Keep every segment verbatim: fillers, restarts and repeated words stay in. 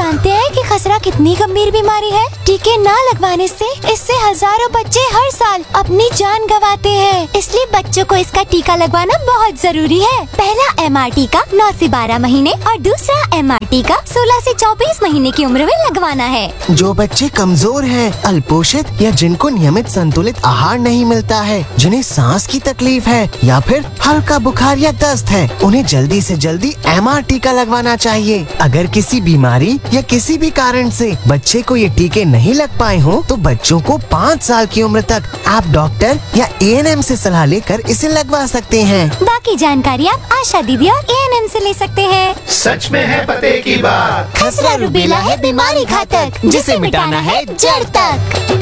जानते हैं कि खसरा कितनी गंभीर बीमारी है? टीके न लगवाने से इससे हजारों बच्चे हर साल अपनी जान गंवाते हैं। इसलिए बच्चों को इसका टीका लगवाना बहुत जरूरी है। पहला एम आर टीका नौ से बारह महीने और दूसरा एम आर टीका सोलह से चौबीस महीने की उम्र में लगवाना है। जो बच्चे कमजोर हैं, अल्पोषित या जिनको नियमित संतुलित आहार नहीं मिलता है, जिन्हें सांस की तकलीफ है या फिर हल्का बुखार या दस्त है, उन्हें जल्दी से जल्दी एम आर टीका लगवाना चाहिए। अगर किसी बीमारी या किसी भी कारण से बच्चे को ये टीके नहीं लग पाए हो तो बच्चों को पाँच साल की उम्र तक आप डॉक्टर या ए एन एम से सलाह लेकर इसे लगवा सकते हैं। बाकी जानकारी आप आशा दीदी और ए एन एम से ले सकते हैं। सच में है पते की बात। खसरा रूबेला है बीमारी घातक, जिसे मिटाना है जड़ तक।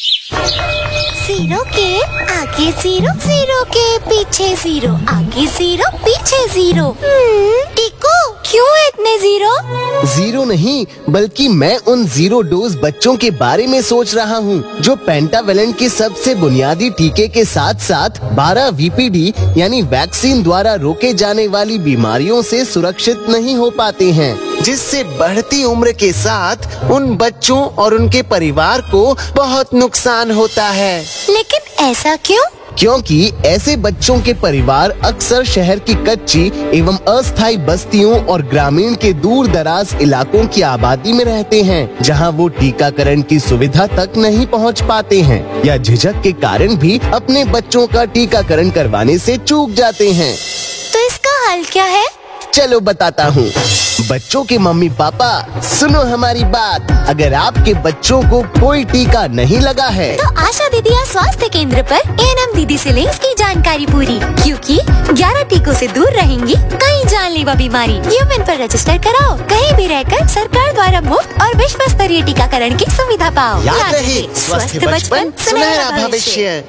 जीरो के आगे जीरो, जीरो के पीछे जीरो, आगे जीरो पीछे जीरो। टीको क्यों इतने जीरो? जीरो नहीं, बल्कि मैं उन जीरो डोज बच्चों के बारे में सोच रहा हूँ जो पेंटावेलेंट के सबसे बुनियादी टीके के साथ साथ बारह वी पी डी यानी वैक्सीन द्वारा रोके जाने वाली बीमारियों से सुरक्षित नहीं हो पाते हैं, जिससे बढ़ती उम्र के साथ उन बच्चों और उनके परिवार को बहुत नुकसान होता है। लेकिन ऐसा क्यों? क्योंकि ऐसे बच्चों के परिवार अक्सर शहर की कच्ची एवं अस्थायी बस्तियों और ग्रामीण के दूर दराज इलाकों की आबादी में रहते हैं, जहां वो टीकाकरण की सुविधा तक नहीं पहुंच पाते हैं या झिझक के कारण भी अपने बच्चों का टीकाकरण करवाने से चूक जाते हैं। तो इसका हल क्या है? चलो बताता हूँ। बच्चों के मम्मी पापा सुनो हमारी बात। अगर आपके बच्चों को कोई टीका नहीं लगा है तो आशा दीदी या स्वास्थ्य केंद्र पर ए एन एम दीदी से लें इसकी जानकारी पूरी, क्योंकि ग्यारह टीकों से दूर रहेंगी कई जानलेवा बीमारी। यूमेन पर रजिस्टर कराओ, कहीं भी रहकर सरकार द्वारा मुफ्त और विश्व स्तरीय टीकाकरण की सुविधा पाओ। याद रहे, स्वस्थ बचपन सुनहरा भविष्य।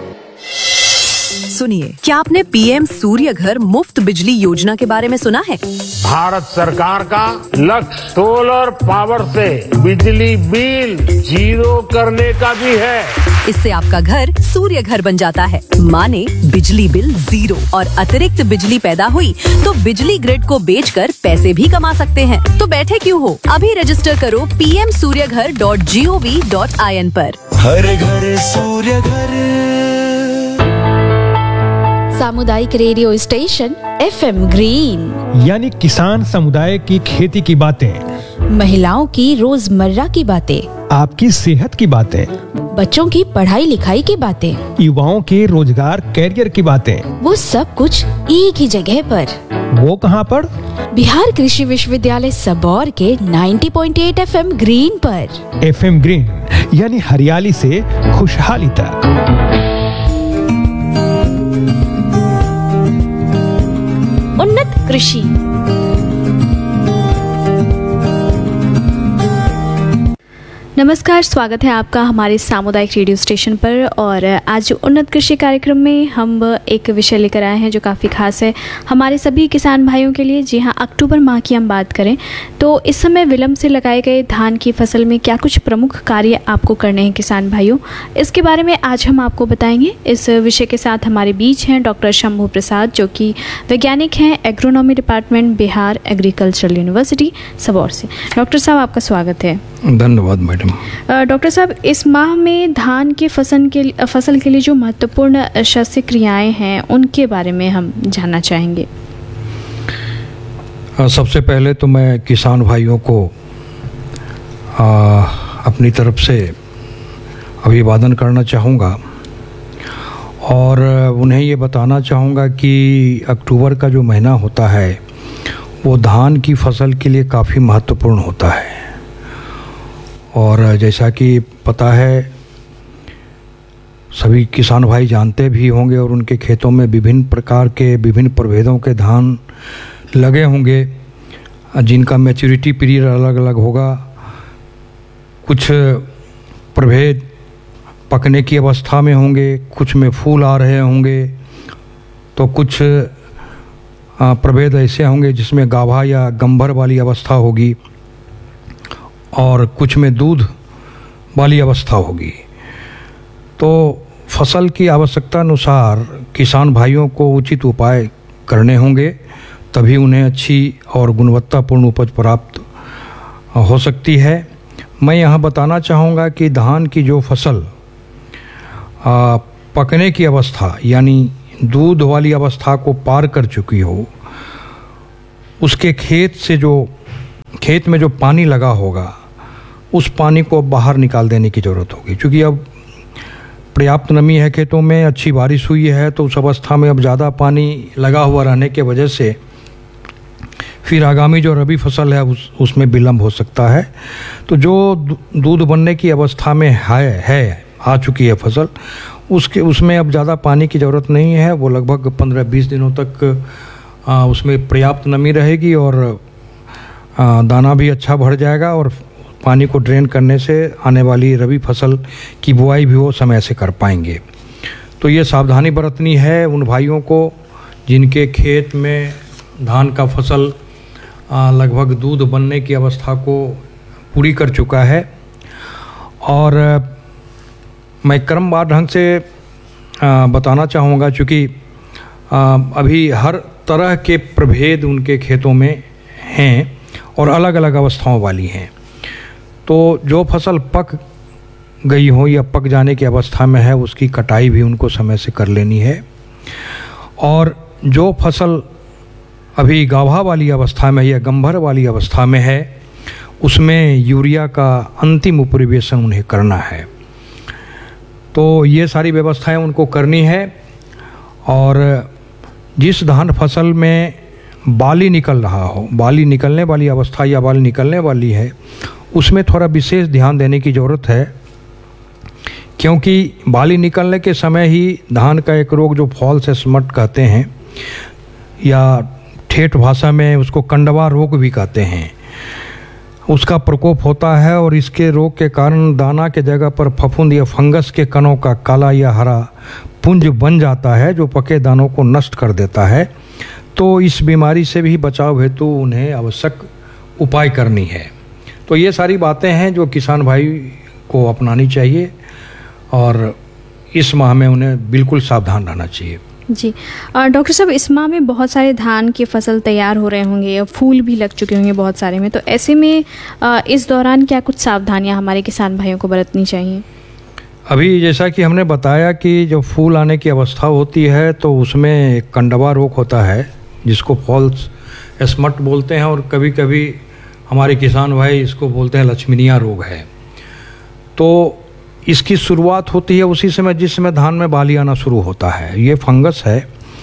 सुनिए, क्या आपने पी एम सूर्य घर मुफ्त बिजली योजना के बारे में सुना है? भारत सरकार का लक्ष्य सोलर पावर से बिजली बिल जीरो करने का भी है। इससे आपका घर सूर्य घर बन जाता है, माने बिजली बिल जीरो, और अतिरिक्त बिजली पैदा हुई तो बिजली ग्रिड को बेचकर पैसे भी कमा सकते हैं। तो बैठे क्यों हो, अभी रजिस्टर करो पी एम सूर्य घर dot G O V dot I N पर। हर घर सूर्य घर। सामुदायिक radio station F M green, यानी किसान समुदाय की खेती की बातें, महिलाओं की रोजमर्रा की बातें, आपकी सेहत की बातें, बच्चों की पढ़ाई लिखाई की बातें, युवाओं के रोजगार कैरियर की बातें, वो सब कुछ एक ही जगह पर। वो कहाँ पर? बिहार कृषि विश्वविद्यालय सबौर के नब्बे पॉइंट आठ एफ एम ग्रीन पर। एफ एम ग्रीन यानी हरियाली से खुशहाली तक। उन्नत कृषि। नमस्कार, स्वागत है आपका हमारे सामुदायिक रेडियो स्टेशन पर। और आज उन्नत कृषि कार्यक्रम में हम एक विषय लेकर आए हैं जो काफ़ी खास है हमारे सभी किसान भाइयों के लिए। जी हाँ, अक्टूबर माह की हम बात करें तो इस समय विलंब से लगाए गए धान की फसल में क्या कुछ प्रमुख कार्य आपको करने हैं किसान भाइयों, इसके बारे में आज हम आपको बताएंगे। इस विषय के साथ हमारे बीच हैं डॉक्टर शंभू प्रसाद, जो कि वैज्ञानिक हैं agronomy department Bihar agricultural university Sabour से। डॉक्टर साहब, आपका स्वागत है। धन्यवाद मैडम। डॉक्टर साहब, इस माह में धान की फसल के फसल के लिए जो महत्वपूर्ण शस्य क्रियाएं हैं उनके बारे में हम जानना चाहेंगे। सबसे पहले तो मैं किसान भाइयों को आ, अपनी तरफ से अभिवादन करना चाहूँगा और उन्हें ये बताना चाहूँगा कि अक्टूबर का जो महीना होता है वो धान की फसल के लिए काफ़ी महत्वपूर्ण होता है। और जैसा कि पता है, सभी किसान भाई जानते भी होंगे और उनके खेतों में विभिन्न प्रकार के विभिन्न प्रभेदों के धान लगे होंगे, जिनका मैच्योरिटी पीरियड अलग अलग होगा। कुछ प्रभेद पकने की अवस्था में होंगे, कुछ में फूल आ रहे होंगे, तो कुछ प्रभेद ऐसे होंगे जिसमें गाभा या गंभर वाली अवस्था होगी और कुछ में दूध वाली अवस्था होगी। तो फसल की आवश्यकता अनुसार किसान भाइयों को उचित उपाय करने होंगे, तभी उन्हें अच्छी और गुणवत्तापूर्ण उपज प्राप्त हो सकती है। मैं यहाँ बताना चाहूँगा कि धान की जो फसल आ, पकने की अवस्था यानी दूध वाली अवस्था को पार कर चुकी हो, उसके खेत से जो खेत में जो पानी लगा होगा उस पानी को बाहर निकाल देने की ज़रूरत होगी। क्योंकि अब पर्याप्त नमी है खेतों में, अच्छी बारिश हुई है, तो उस अवस्था में अब ज़्यादा पानी लगा हुआ रहने के वजह से फिर आगामी जो रबी फसल है उस उसमें विलम्ब हो सकता है। तो जो दूध बनने की अवस्था में है है आ चुकी है फसल, उसके उसमें अब ज़्यादा पानी की ज़रूरत नहीं है। वो लगभग पंद्रह बीस दिनों तक आ, उसमें पर्याप्त नमी रहेगी और आ, दाना भी अच्छा भर जाएगा और पानी को ड्रेन करने से आने वाली रबी फसल की बुआई भी वो समय से कर पाएंगे। तो ये सावधानी बरतनी है उन भाइयों को जिनके खेत में धान का फसल आ, लगभग दूध बनने की अवस्था को पूरी कर चुका है। और मैं क्रमवार ढंग से आ, बताना चाहूँगा, चूँकि अभी हर तरह के प्रभेद उनके खेतों में हैं और अलग अलग अवस्थाओं वाली हैं। तो जो फसल पक गई हो या पक जाने की अवस्था में है उसकी कटाई भी उनको समय से कर लेनी है। और जो फसल अभी गाभा वाली अवस्था में या गंभर वाली अवस्था में है उसमें यूरिया का अंतिम उपरिवेशन उन्हें करना है। तो ये सारी व्यवस्थाएं उनको करनी है। और जिस धान फसल में बाली निकल रहा हो, बाली निकलने वाली अवस्था या बाली निकलने वाली है, उसमें थोड़ा विशेष ध्यान देने की ज़रूरत है। क्योंकि बाली निकलने के समय ही धान का एक रोग जो फॉल्स स्मट कहते हैं या ठेठ भाषा में उसको कंडवा रोग भी कहते हैं, उसका प्रकोप होता है। और इसके रोग के कारण दाना के जगह पर फफूंद या फंगस के कणों का काला या हरा पुंज बन जाता है जो पके दानों को नष्ट कर देता है। तो इस बीमारी से भी बचाव हेतु उन्हें आवश्यक उपाय करनी है। तो ये सारी बातें हैं जो किसान भाई को अपनानी चाहिए और इस माह में उन्हें बिल्कुल सावधान रहना चाहिए। जी डॉक्टर साहब, इस माह में बहुत सारे धान की फसल तैयार हो रहे होंगे, फूल भी लग चुके होंगे बहुत सारे में, तो ऐसे में इस दौरान क्या कुछ सावधानियां हमारे किसान भाइयों को बरतनी चाहिए? अभी जैसा कि हमने बताया कि जब फूल आने की अवस्था होती है तो उसमें कंडवा रोग होता है जिसको फॉल्स स्मट बोलते हैं और कभी कभी हमारे किसान भाई इसको बोलते हैं लक्ष्मीनिया रोग है। तो इसकी शुरुआत होती है उसी समय जिस समय धान में बाली आना शुरू होता है। ये फंगस है,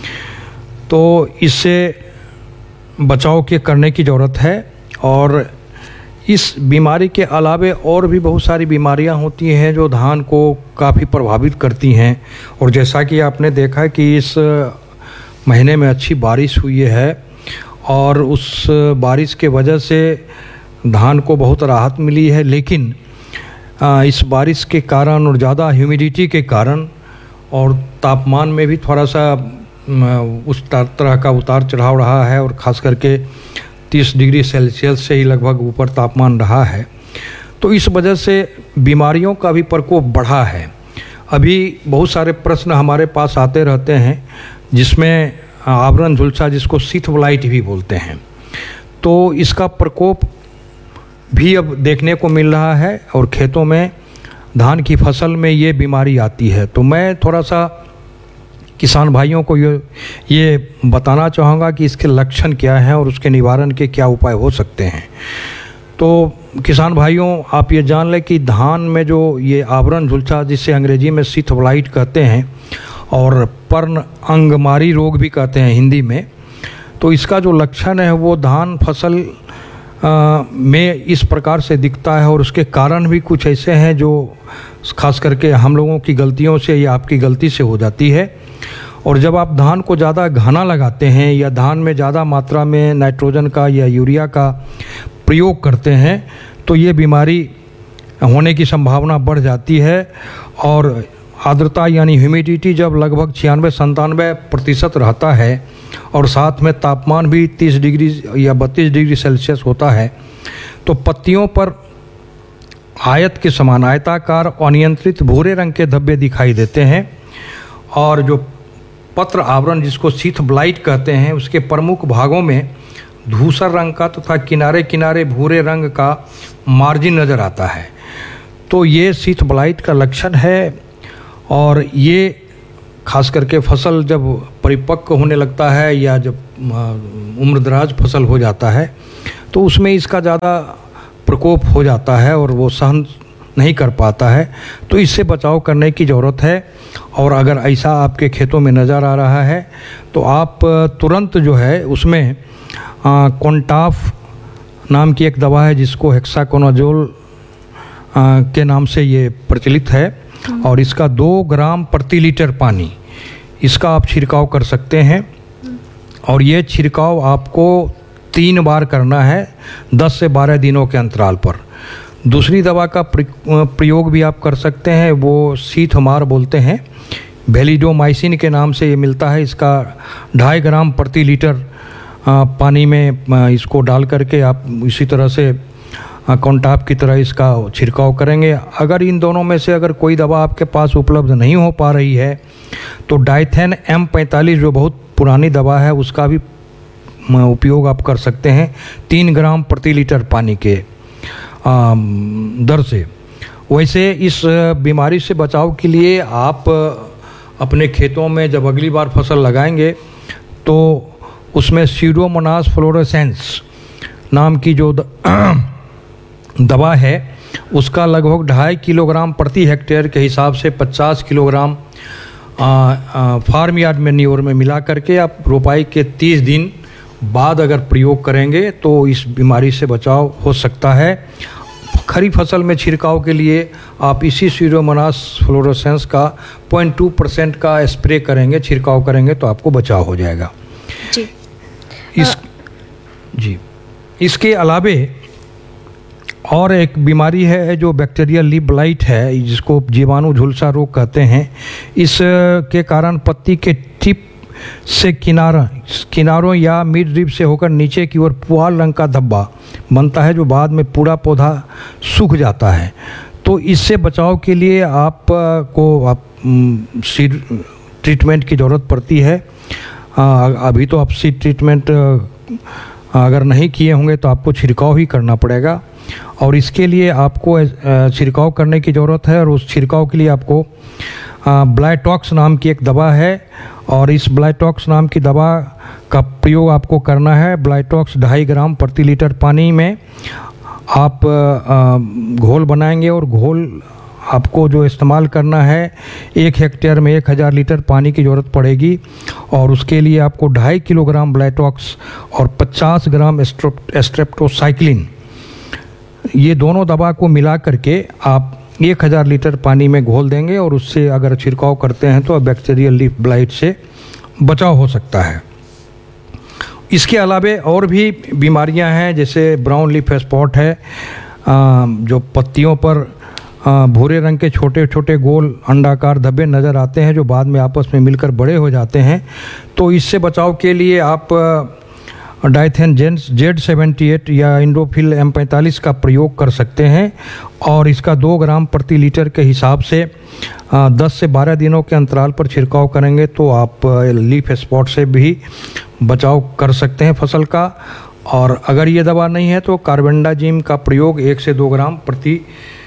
तो इससे बचाव के करने की ज़रूरत है। और इस बीमारी के अलावे और भी बहुत सारी बीमारियां होती हैं जो धान को काफ़ी प्रभावित करती हैं। और जैसा कि आपने देखा कि इस महीने में अच्छी बारिश हुई है और उस बारिश के वजह से धान को बहुत राहत मिली है, लेकिन इस बारिश के कारण और ज़्यादा ह्यूमिडिटी के कारण और तापमान में भी थोड़ा सा उस तरह का उतार चढ़ाव रहा है और ख़ास करके तीस डिग्री सेल्सियस से ही लगभग ऊपर तापमान रहा है। तो इस वजह से बीमारियों का भी प्रकोप बढ़ा है। अभी बहुत सारे प्रश्न हमारे पास आते रहते हैं जिसमें आवरण झुलसा जिसको सीथ ब्लाइट भी बोलते हैं, तो इसका प्रकोप भी अब देखने को मिल रहा है और खेतों में धान की फसल में ये बीमारी आती है। तो मैं थोड़ा सा किसान भाइयों को ये ये बताना चाहूँगा कि इसके लक्षण क्या हैं और उसके निवारण के क्या उपाय हो सकते हैं। तो किसान भाइयों, आप ये जान लें कि धान में जो ये आवरण झुलसा जिसे अंग्रेजी में सीथ ब्लाइट कहते हैं और पर्ण अंगमारी रोग भी कहते हैं हिंदी में, तो इसका जो लक्षण है वो धान फसल आ, में इस प्रकार से दिखता है। और उसके कारण भी कुछ ऐसे हैं जो खास करके हम लोगों की गलतियों से या आपकी गलती से हो जाती है। और जब आप धान को ज़्यादा घना लगाते हैं या धान में ज़्यादा मात्रा में नाइट्रोजन का या यूरिया का प्रयोग करते हैं तो ये बीमारी होने की संभावना बढ़ जाती है। और आर्द्रता यानी ह्यूमिडिटी जब लगभग छियानवे संतानवे प्रतिशत रहता है और साथ में तापमान भी तीस डिग्री या बत्तीस डिग्री सेल्सियस होता है तो पत्तियों पर आयत के समान आयताकार अनियंत्रित भूरे रंग के धब्बे दिखाई देते हैं। और जो पत्र आवरण जिसको सीथ ब्लाइट कहते हैं उसके प्रमुख भागों में धूसर रंग का तथा किनारे किनारे भूरे रंग का मार्जिन नज़र आता है। तो ये शीत ब्लाइट का लक्षण है और ये खास करके फसल जब परिपक्व होने लगता है या जब उम्रदराज फसल हो जाता है तो उसमें इसका ज़्यादा प्रकोप हो जाता है और वो सहन नहीं कर पाता है। तो इससे बचाव करने की ज़रूरत है और अगर ऐसा आपके खेतों में नज़र आ रहा है तो आप तुरंत जो है उसमें कॉन्टाफ नाम की एक दवा है जिसको हेक्साकोनाजोल के नाम से ये प्रचलित है और इसका दो ग्राम प्रति लीटर पानी इसका आप छिड़काव कर सकते हैं और ये छिड़काव आपको तीन बार करना है दस से बारह दिनों के अंतराल पर। दूसरी दवा का प्रयोग भी आप कर सकते हैं, वो शीतमार बोलते हैं, वेलिडोमाइसिन के नाम से ये मिलता है। इसका ढाई ग्राम प्रति लीटर पानी में इसको डाल करके आप इसी तरह से कॉन्टाप की तरह इसका छिड़काव करेंगे। अगर इन दोनों में से अगर कोई दवा आपके पास उपलब्ध नहीं हो पा रही है तो डाइथेन एम पैंतालीस जो बहुत पुरानी दवा है उसका भी उपयोग आप कर सकते हैं तीन ग्राम प्रति लीटर पानी के दर से। वैसे इस बीमारी से बचाव के लिए आप अपने खेतों में जब अगली बार फसल लगाएंगे तो उसमें सीडोमोनास फ्लोरोसेंस नाम की जो दवा है उसका लगभग ढाई किलोग्राम प्रति हेक्टेयर के हिसाब से पचास किलोग्राम फार्म यार्ड मैन्योर में मिला करके आप रोपाई के तीस दिन बाद अगर प्रयोग करेंगे तो इस बीमारी से बचाव हो सकता है। खरीफ फसल में छिड़काव के लिए आप इसी सीडोमोनास फ्लोरोसेंस का पॉइंट टू परसेंट का स्प्रे करेंगे, छिड़काव करेंगे तो आपको बचाव हो जाएगा जी। इस जी इसके अलावे और एक बीमारी है जो बैक्टीरियल लीफ ब्लाइट है जिसको जीवाणु झुलसा रोग कहते हैं। इसके कारण पत्ती के टिप से किनारा किनारों या मिड रिब से होकर नीचे की ओर पुआल रंग का धब्बा बनता है जो बाद में पूरा पौधा सूख जाता है। तो इससे बचाव के लिए आप को आप सीड ट्रीटमेंट की ज़रूरत पड़ती है। आ, अभी तो आप सीड ट्रीटमेंट अगर नहीं किए होंगे तो आपको छिड़काव ही करना पड़ेगा और इसके लिए आपको छिड़काव करने की ज़रूरत है और उस छिड़काव के लिए आपको ब्लाइटॉक्स नाम की एक दवा है और इस ब्लाइटॉक्स नाम की दवा का प्रयोग आपको करना है। ब्लाइटॉक्स ढाई ग्राम प्रति लीटर पानी में आप घोल बनाएंगे और घोल आपको जो इस्तेमाल करना है एक हेक्टेयर में एक हज़ार लीटर पानी की ज़रूरत पड़ेगी और उसके लिए आपको ढाई किलोग्राम ब्लाइटॉक्स और पचास ग्राम स्ट्रेप्टोसाइक्लिन ये दोनों दवा को मिला करके आप एक हज़ार लीटर पानी में घोल देंगे और उससे अगर छिड़काव करते हैं तो बैक्टीरियल लीफ ब्लाइट से बचाव हो सकता है। इसके अलावे और भी बीमारियां हैं जैसे ब्राउन लीफ स्पॉट है जो पत्तियों पर भूरे रंग के छोटे छोटे गोल अंडाकार धब्बे नज़र आते हैं जो बाद में आपस में मिलकर बड़े हो जाते हैं। तो इससे बचाव के लिए आप Dithane gents Z seventy eight या इंडोफिल एम पैंतालीस का प्रयोग कर सकते हैं और इसका दो ग्राम प्रति लीटर के हिसाब से दस से बारह दिनों के अंतराल पर छिड़काव करेंगे तो आप लीफ स्पॉट से भी बचाव कर सकते हैं फसल का। और अगर ये दवा नहीं है तो कार्बेंडाजिम का प्रयोग एक से दो ग्राम प्रति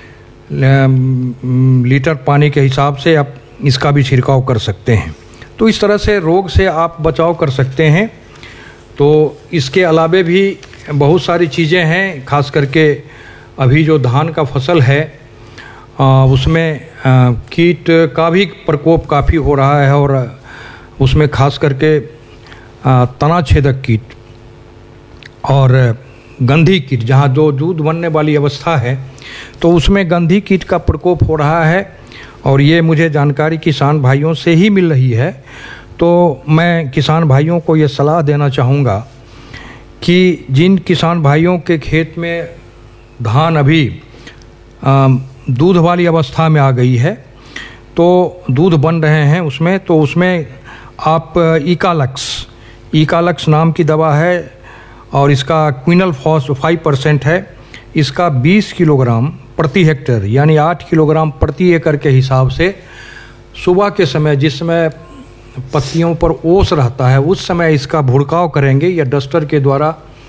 लीटर पानी के हिसाब से आप इसका भी छिड़काव कर सकते हैं। तो इस तरह से रोग से आप बचाव कर सकते हैं। तो इसके अलावे भी बहुत सारी चीज़ें हैं, खास करके अभी जो धान का फसल है आ, उसमें आ, कीट का भी प्रकोप काफ़ी हो रहा है और उसमें खास करके आ, तना छेदक कीट और गंधी कीट, जहाँ जो दूध बनने वाली अवस्था है तो उसमें गंधी कीट का प्रकोप हो रहा है और ये मुझे जानकारी किसान भाइयों से ही मिल रही है। तो मैं किसान भाइयों को ये सलाह देना चाहूँगा कि जिन किसान भाइयों के खेत में धान अभी दूध वाली अवस्था में आ गई है तो दूध बन रहे हैं उसमें, तो उसमें आप इकालक्स इकालक्स नाम की दवा है और इसका क्विनल फॉस फाइव परसेंट है। इसका बीस किलोग्राम प्रति हेक्टेयर यानी आठ किलोग्राम प्रति एकड़ के हिसाब से सुबह के समय जिस समय पत्तियों पर ओस रहता है उस समय इसका भुड़काव करेंगे या डस्टर के द्वारा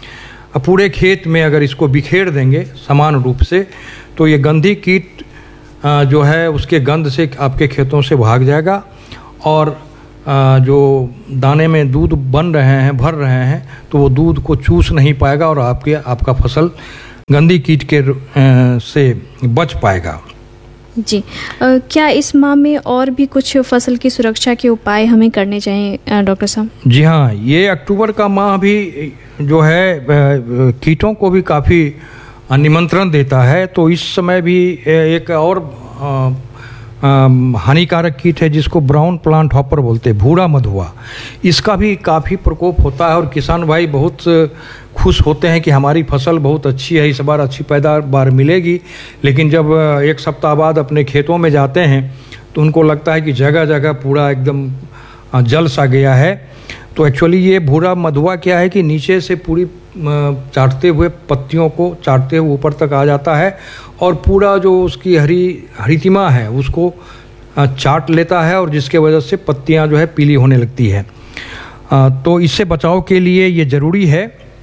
पूरे खेत में अगर इसको बिखेर देंगे समान रूप से, तो ये गंधी कीट जो है उसके गंध से आपके खेतों से भाग जाएगा और जो दाने में दूध बन रहे हैं, भर रहे हैं, तो वो दूध को चूस नहीं पाएगा और आपके आपका फसल गंदी कीट के से बच पाएगा। जी, आ, क्या इस माह में और भी कुछ फसल की सुरक्षा के उपाय हमें करने चाहिए डॉक्टर साहब? जी हाँ, ये अक्टूबर का माह भी जो है कीटों को भी काफ़ी निमंत्रण देता है। तो इस समय भी एक और आ, हानिकारक कीट है जिसको ब्राउन प्लांट हॉपर बोलते हैं, भूरा मधुआ। इसका भी काफ़ी प्रकोप होता है और किसान भाई बहुत खुश होते हैं कि हमारी फसल बहुत अच्छी है, इस बार अच्छी पैदावार मिलेगी। लेकिन जब एक सप्ताह बाद अपने खेतों में जाते हैं तो उनको लगता है कि जगह जगह पूरा एकदम जल सा गया है। तो एक्चुअली ये भूरा मधुआ क्या है कि नीचे से पूरी चाटते हुए पत्तियों को चाटते हुए ऊपर तक आ जाता है और पूरा जो उसकी हरी हरितिमा है उसको चाट लेता है और जिसके वजह से पत्तियां जो है पीली होने लगती है। तो इससे बचाव के लिए ये ज़रूरी है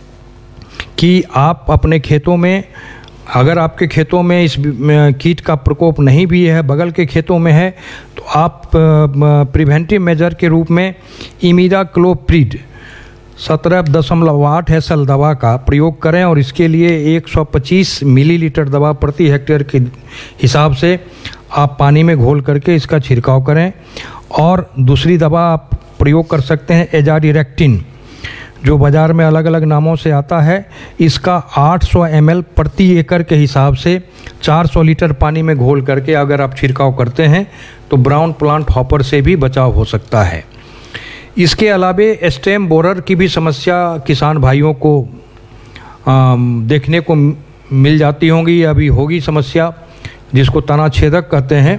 कि आप अपने खेतों में, अगर आपके खेतों में इस कीट का प्रकोप नहीं भी है, बगल के खेतों में है, तो आप प्रिवेंटिव मेजर के रूप में इमिडाक्लोप्रिड सत्रह दशमलव आठ एस एल दवा का प्रयोग करें और इसके लिए एक सौ पच्चीस मिलीलीटर दवा प्रति हेक्टेयर के हिसाब से आप पानी में घोल करके इसका छिड़काव करें। और दूसरी दवा आप प्रयोग कर सकते हैं एजाडिरेक्टिन, जो बाज़ार में अलग अलग नामों से आता है। इसका आठ सौ एम एल प्रति एकड़ के हिसाब से चार सौ लीटर पानी में घोल करके अगर आप छिड़काव करते हैं तो ब्राउन प्लांट हॉपर से भी बचाव हो सकता है। इसके अलावे स्टेम बोरर की भी समस्या किसान भाइयों को आ, देखने को मिल जाती होंगी, अभी होगी समस्या, जिसको तना छेदक कहते हैं।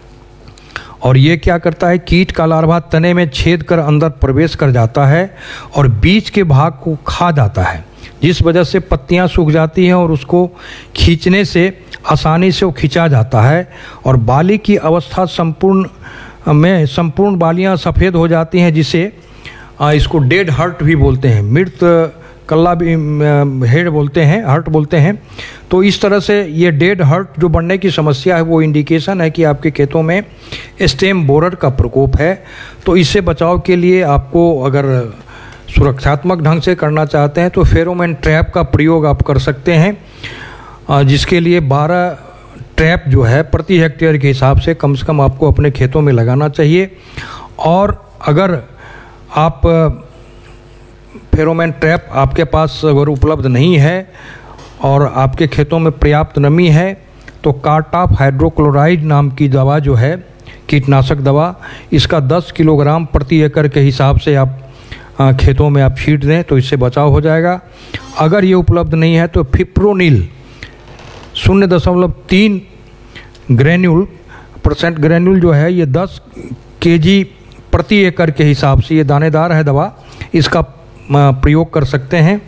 और ये क्या करता है, कीट का लार्वा तने में छेद कर अंदर प्रवेश कर जाता है और बीज के भाग को खा जाता है, जिस वजह से पत्तियां सूख जाती हैं और उसको खींचने से आसानी से वो खींचा जाता है और बाली की अवस्था संपूर्ण में संपूर्ण बालियां सफ़ेद हो जाती हैं, जिसे इसको डेड हर्ट भी बोलते हैं, मृत कल्ला भी हेड बोलते हैं, हर्ट बोलते हैं। तो इस तरह से ये डेड हर्ट जो बढ़ने की समस्या है वो इंडिकेशन है कि आपके खेतों में स्टेम बोरर का प्रकोप है। तो इससे बचाव के लिए आपको अगर सुरक्षात्मक ढंग से करना चाहते हैं तो फेरोमोन ट्रैप का प्रयोग आप कर सकते हैं, जिसके लिए बारह ट्रैप जो है प्रति हेक्टेयर के हिसाब से कम से कम आपको अपने खेतों में लगाना चाहिए। और अगर आप फेरोमोन ट्रैप आपके पास अगर उपलब्ध नहीं है और आपके खेतों में पर्याप्त नमी है तो कार्टाप हाइड्रोक्लोराइड नाम की दवा जो है, कीटनाशक दवा, इसका दस किलोग्राम प्रति एकड़ के हिसाब से आप खेतों में आप छींट दें तो इससे बचाव हो जाएगा। अगर ये उपलब्ध नहीं है तो फिप्रोनिल शून्य दशमलव तीन ग्रेन्यूल परसेंट ग्रेन्यूल जो है ये दस केजी प्रति एकड़ के हिसाब से, ये दानेदार है दवा, इसका प्रयोग कर सकते हैं।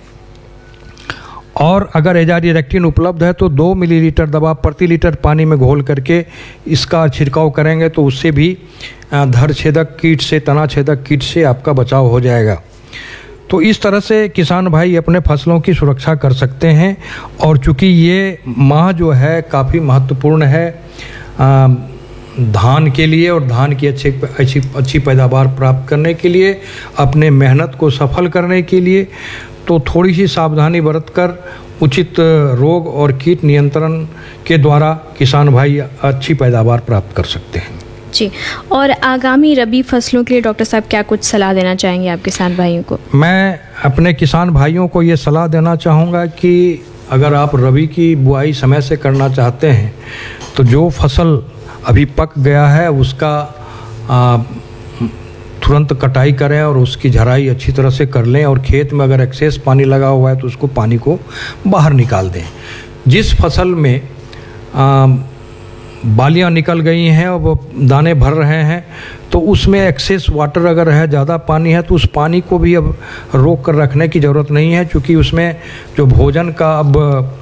और अगर एजाडिरेक्टिन उपलब्ध है तो दो मिलीलीटर दवा प्रति लीटर पानी में घोल करके इसका छिड़काव करेंगे तो उससे भी धड़ छेदक कीट से, तना छेदक कीट से आपका बचाव हो जाएगा। तो इस तरह से किसान भाई अपने फसलों की सुरक्षा कर सकते हैं। और चूँकि ये माह जो है काफ़ी महत्वपूर्ण है आ, धान के लिए और धान की अच्छी अच्छी अच्छी पैदावार प्राप्त करने के लिए, अपने मेहनत को सफल करने के लिए, तो थोड़ी सी सावधानी बरतकर उचित रोग और कीट नियंत्रण के द्वारा किसान भाई अच्छी पैदावार प्राप्त कर सकते हैं। जी, और आगामी रबी फसलों के लिए डॉक्टर साहब क्या कुछ सलाह देना चाहेंगे आप किसान भाइयों को? मैं अपने किसान भाइयों को ये सलाह देना चाहूँगा कि अगर आप रबी की बुआई समय से करना चाहते हैं तो जो फसल अभी पक गया है उसका आ, तुरंत कटाई करें और उसकी झराई अच्छी तरह से कर लें। और खेत में अगर एक्सेस पानी लगा हुआ है तो उसको पानी को बाहर निकाल दें। जिस फसल में आ, बालियां निकल गई हैं और वो दाने भर रहे हैं तो उसमें एक्सेस वाटर अगर है, ज़्यादा पानी है, तो उस पानी को भी अब रोक कर रखने की ज़रूरत नहीं है, क्योंकि उसमें जो भोजन का अब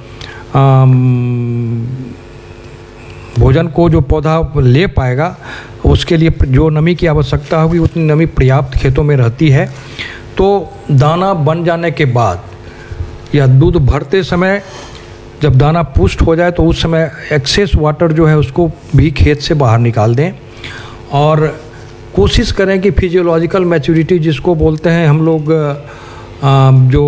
आम, भोजन को जो पौधा ले पाएगा उसके लिए जो नमी की आवश्यकता होगी उतनी नमी पर्याप्त खेतों में रहती है। तो दाना बन जाने के बाद या दूध भरते समय जब दाना पुष्ट हो जाए तो उस समय एक्सेस वाटर जो है उसको भी खेत से बाहर निकाल दें और कोशिश करें कि फिजियोलॉजिकल मैच्योरिटी जिसको बोलते हैं हम लोग, जो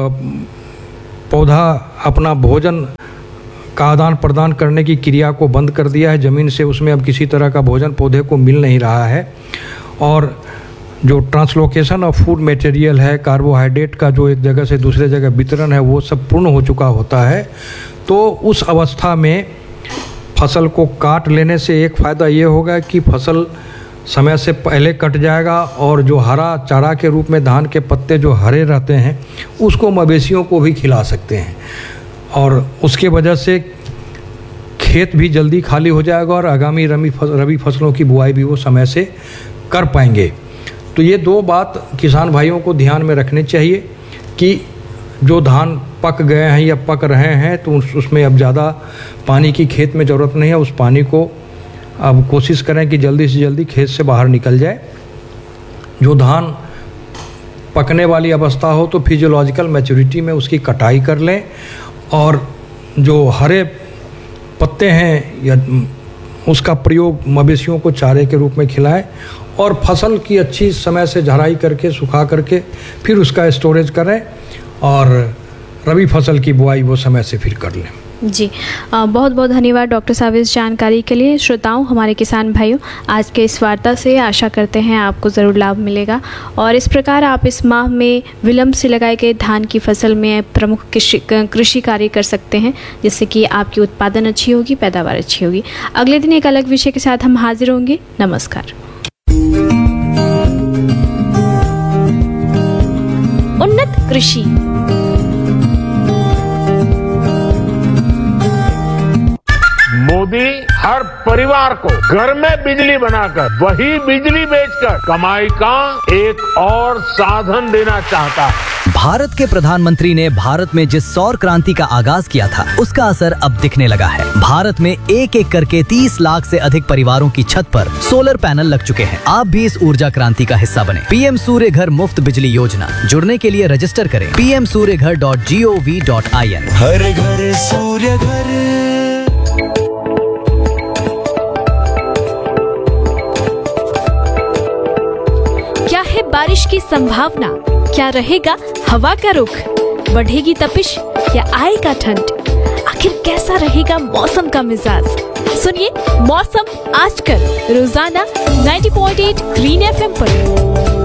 पौधा अपना भोजन का आदान प्रदान करने की क्रिया को बंद कर दिया है ज़मीन से, उसमें अब किसी तरह का भोजन पौधे को मिल नहीं रहा है और जो ट्रांसलोकेशन ऑफ फूड मटेरियल है, कार्बोहाइड्रेट का जो एक जगह से दूसरे जगह वितरण है वो सब पूर्ण हो चुका होता है। तो उस अवस्था में फसल को काट लेने से एक फ़ायदा ये होगा कि फसल समय से पहले कट जाएगा और जो हरा चारा के रूप में धान के पत्ते जो हरे रहते हैं उसको मवेशियों को भी खिला सकते हैं और उसके वजह से खेत भी जल्दी खाली हो जाएगा और आगामी रबी रबी फसलों की बुआई भी वो समय से कर पाएंगे। तो ये दो बात किसान भाइयों को ध्यान में रखनी चाहिए कि जो धान पक गए हैं या पक रहे हैं तो उस, उसमें अब ज़्यादा पानी की खेत में ज़रूरत नहीं है, उस पानी को अब कोशिश करें कि जल्दी से जल्दी खेत से बाहर निकल जाए। जो धान पकने वाली अवस्था हो तो फिजियोलॉजिकल मैच्योरिटी में उसकी कटाई कर लें और जो हरे पत्ते हैं या उसका प्रयोग मवेशियों को चारे के रूप में खिलाएं और फसल की अच्छी समय से झराई करके सुखा करके फिर उसका स्टोरेज करें और रबी फसल की बुआई वो समय से फिर कर लें। जी आ, बहुत बहुत धन्यवाद डॉक्टर साहब इस जानकारी के लिए। श्रोताओं, हमारे किसान भाइयों, आज के इस वार्ता से आशा करते हैं आपको ज़रूर लाभ मिलेगा और इस प्रकार आप इस माह में विलम्ब से लगाए गए धान की फसल में प्रमुख कृषि कार्य कर सकते हैं जिससे कि आपकी उत्पादन अच्छी होगी, पैदावार अच्छी होगी। अगले दिन एक अलग विषय के साथ हम हाजिर होंगे। नमस्कार। उन्नत कृषि मोदी हर परिवार को घर में बिजली बनाकर वही बिजली बेचकर कमाई का एक और साधन देना चाहता है। भारत के प्रधानमंत्री ने भारत में जिस सौर क्रांति का आगाज किया था उसका असर अब दिखने लगा है। भारत में एक एक करके तीस लाख से अधिक परिवारों की छत पर सोलर पैनल लग चुके हैं। आप भी इस ऊर्जा क्रांति का हिस्सा बने। पीएम सूर्य घर मुफ्त बिजली योजना, जुड़ने के लिए रजिस्टर करें पी एम सूर्य घर dot G O V dot I N. हर घर सूर्य घर। क्या है बारिश की संभावना? क्या रहेगा हवा का रुख? बढ़ेगी तपिश या आएगा ठंड? आखिर कैसा रहेगा मौसम का मिजाज? सुनिए मौसम आजकल रोजाना नब्बे पॉइंट आठ ग्रीन एफएम पर।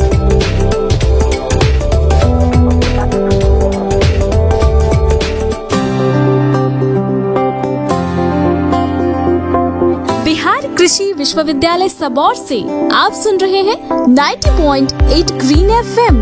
कृषि विश्वविद्यालय सबौर से आप सुन रहे हैं नब्बे पॉइंट आठ ग्रीन एफएम।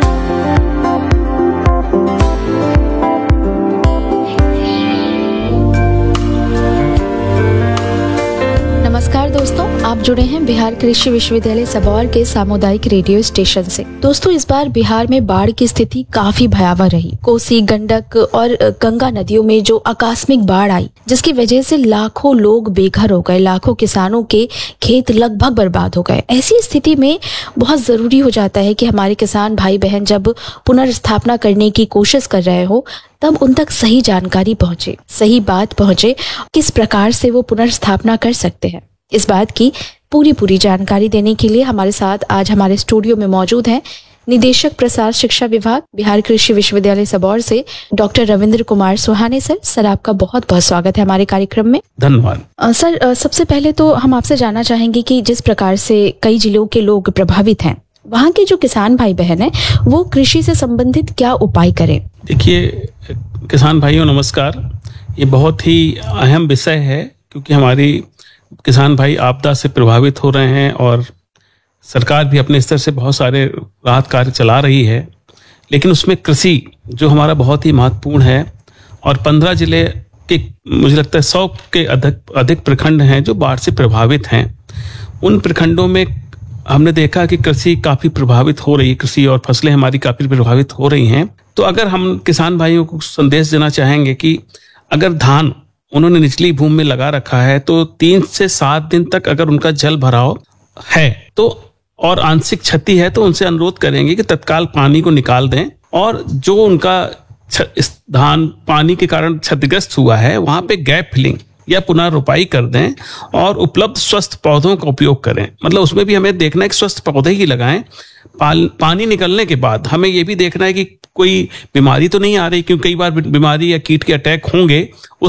नमस्कार दोस्तों, आप जुड़े हैं बिहार कृषि विश्वविद्यालय सबौर के सामुदायिक रेडियो स्टेशन से। दोस्तों, इस बार बिहार में बाढ़ की स्थिति काफी भयावह रही। कोसी, गंडक और गंगा नदियों में जो आकस्मिक बाढ़ आई जिसकी वजह से लाखों लोग बेघर हो गए, लाखों किसानों के खेत लगभग बर्बाद हो गए। ऐसी स्थिति में बहुत जरूरी हो जाता है कि हमारे किसान भाई बहन जब पुनर्स्थापना करने की कोशिश कर रहे हो तब उन तक सही जानकारी पहुंचे, सही बात पहुंचे, किस प्रकार से वो पुनर्स्थापना कर सकते हैं। इस बात की पूरी पूरी जानकारी देने के लिए हमारे साथ आज हमारे स्टूडियो में मौजूद हैं निदेशक प्रसार शिक्षा विभाग बिहार कृषि विश्वविद्यालय सबौर से डॉक्टर रविंद्र कुमार सुहाने सर। सर, आपका बहुत बहुत स्वागत है हमारे कार्यक्रम में। धन्यवाद। सर, आ, सबसे पहले तो हम आपसे जानना चाहेंगे कि जिस प्रकार से कई जिलों के लोग प्रभावित हैं, वहाँ के जो किसान भाई बहन हैं वो कृषि से संबंधित क्या उपाय करें? देखिए किसान भाइयों नमस्कार। ये बहुत ही अहम विषय है क्योंकि हमारी किसान भाई आपदा से प्रभावित हो रहे हैं और सरकार भी अपने स्तर से बहुत सारे राहत कार्य चला रही है, लेकिन उसमें कृषि जो हमारा बहुत ही महत्वपूर्ण है और पंद्रह जिले के मुझे लगता है सौ के अधिक अधिक प्रखंड हैं जो बाढ़ से प्रभावित हैं। उन प्रखंडों में हमने देखा कि कृषि काफ़ी प्रभावित हो रही है, कृषि और फसलें हमारी काफ़ी प्रभावित हो रही हैं। तो अगर हम किसान भाइयों को संदेश देना चाहेंगे कि अगर धान उन्होंने निचली भूमि में लगा रखा है तो तीन से सात दिन तक अगर उनका जल भराव है तो और आंशिक क्षति है तो उनसे अनुरोध करेंगे कि तत्काल पानी को निकाल दें और जो उनका इस धान पानी के कारण क्षतिग्रस्त हुआ है, वहां पे गैप फिलिंग या पुनर्रोपाई कर दें और उपलब्ध स्वस्थ पौधों का उपयोग करें। मतलब उसमें भी हमें देखना है कि स्वस्थ पौधे ही लगाएं। पानी निकलने के बाद हमें यह भी देखना है कि कोई बीमारी तो नहीं आ रही, क्योंकि कई बार बीमारी या कीट के अटैक होंगे,